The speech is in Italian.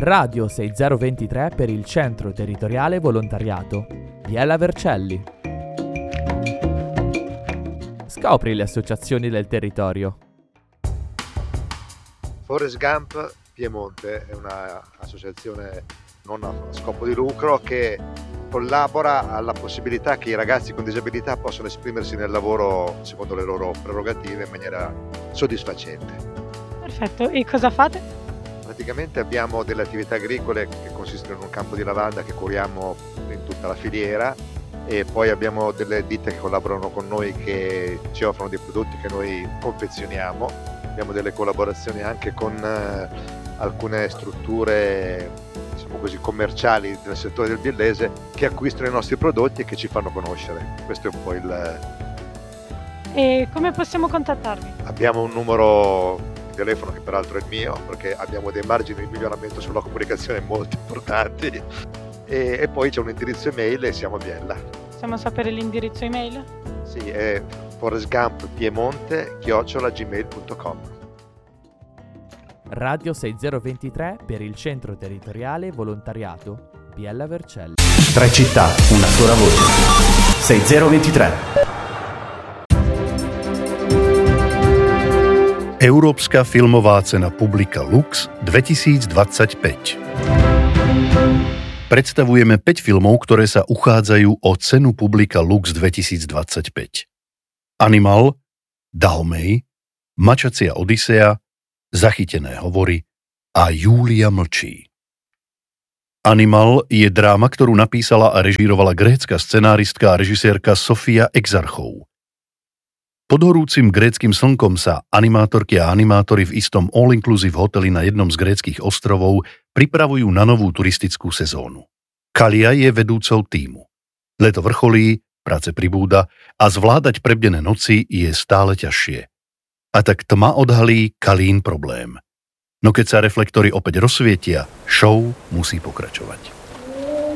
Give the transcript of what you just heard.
Radio 6023 per il Centro Territoriale Volontariato. Biella Vercelli. Scopri le associazioni del territorio. Forrest Gump Piemonte è un'associazione non a scopo di lucro che collabora alla possibilità che i ragazzi con disabilità possano esprimersi nel lavoro secondo le loro prerogative in maniera soddisfacente. Perfetto, e cosa fate? Praticamente abbiamo delle attività agricole che consistono in un campo di lavanda che curiamo in tutta la filiera e poi abbiamo delle ditte che collaborano con noi che ci offrono dei prodotti che noi confezioniamo. Abbiamo delle collaborazioni anche con alcune strutture, diciamo così, commerciali del settore del biellese che acquistano i nostri prodotti e che ci fanno conoscere. Questo è un po' il... E come possiamo contattarvi? Abbiamo un numero di telefono che peraltro è il mio, perché abbiamo dei margini di miglioramento sulla comunicazione molto importanti e poi c'è un indirizzo email e siamo a Biella. Possiamo sapere l'indirizzo email? Sì, è forrestgumppiemonte@gmail.com. Radio 6023 per il Centro Territoriale Volontariato. Biella Vercelli. 3 città, una sola voce. 6023. Európska filmová cena Publika Lux 2025. Predstavujeme 5 filmov, ktoré sa uchádzajú o cenu Publika Lux 2025. Animal, Dalmej, Mačacia Odysea, Zachytené hovory a Júlia mlčí. Animal je dráma, ktorú napísala a režírovala grécka scenáristka a režisérka Sofia Exarchou. Pod horúcim gréckym slnkom sa animátorky a animátori v istom all-inclusive hoteli na jednom z gréckych ostrovov pripravujú na novú turistickú sezónu. Kalia je vedúcou tímu. Leto vrcholí, práce pribúda a zvládať prebdené noci je stále ťažšie. A tak tma odhalí Kalín problém. No keď sa reflektory opäť rozsvietia, show musí pokračovať.